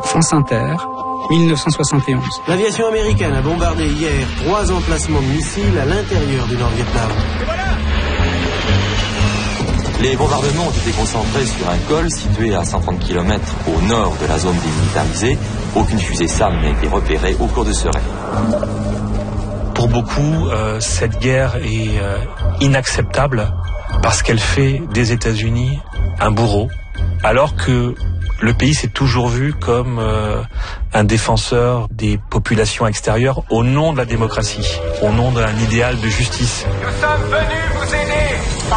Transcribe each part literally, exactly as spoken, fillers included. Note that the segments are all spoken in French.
France Inter, mille neuf cent soixante et onze. L'aviation américaine a bombardé hier trois emplacements de missiles à l'intérieur du Nord-Vietnam. Les bombardements ont été concentrés sur un col situé à cent trente kilomètres au nord de la zone démilitarisée. Aucune fusée S A M n'a été repérée au cours de ce raid. Pour beaucoup, euh, cette guerre est euh, inacceptable parce qu'elle fait des États-Unis un bourreau, alors que le pays s'est toujours vu comme euh, un défenseur des populations extérieures au nom de la démocratie, au nom d'un idéal de justice. Nous sommes venus vous aider.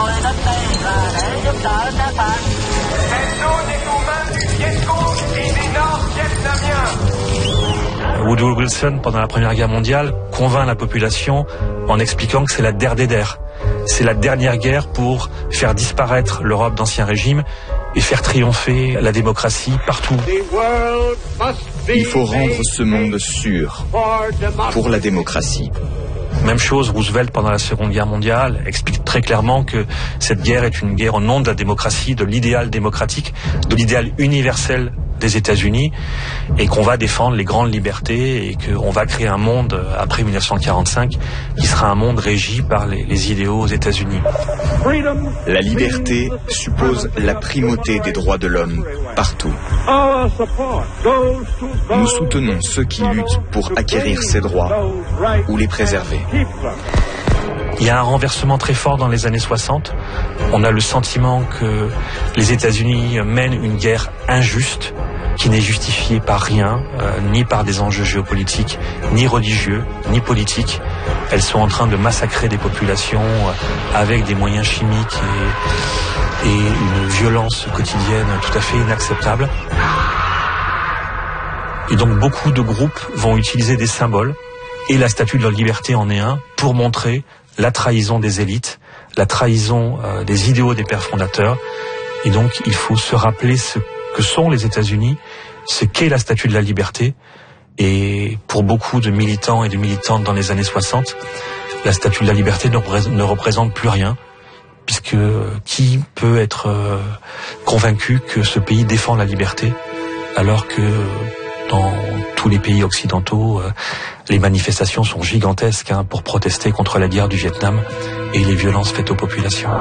Cette zone est aux mains du Viet Cong et des Nord-Vietnamiens. Woodrow Wilson, pendant la Première Guerre mondiale, convainc la population en expliquant que c'est la der des der. C'est la dernière guerre pour faire disparaître l'Europe d'Ancien Régime et faire triompher la démocratie partout. Il faut rendre ce monde sûr pour la démocratie. Même chose, Roosevelt, pendant la Seconde Guerre mondiale, explique très clairement que cette guerre est une guerre au nom de la démocratie, de l'idéal démocratique, de l'idéal universel des États-Unis, et qu'on va défendre les grandes libertés et qu'on va créer un monde après mille neuf cent quarante-cinq qui sera un monde régi par les, les idéaux aux États-Unis. La liberté suppose la primauté des droits de l'homme partout. Nous soutenons ceux qui luttent pour acquérir ces droits ou les préserver. Il y a un renversement très fort dans les années soixante. On a le sentiment que les États-Unis mènent une guerre injuste qui n'est justifiée par rien, euh, ni par des enjeux géopolitiques, ni religieux, ni politiques. Elles sont en train de massacrer des populations euh, avec des moyens chimiques et, et une violence quotidienne tout à fait inacceptable. Et donc beaucoup de groupes vont utiliser des symboles, et la Statue de la Liberté en est un, pour montrer la trahison des élites, la trahison euh, des idéaux des pères fondateurs. Et donc il faut se rappeler ce que sont les États-Unis, ce qu'est la Statue de la Liberté. Et pour beaucoup de militants et de militantes dans les années soixante, la Statue de la Liberté ne, représente, ne représente plus rien, puisque qui peut être euh, convaincu que ce pays défend la liberté, alors que dans tous les pays occidentaux, euh, les manifestations sont gigantesques hein, pour protester contre la guerre du Vietnam et les violences faites aux populations.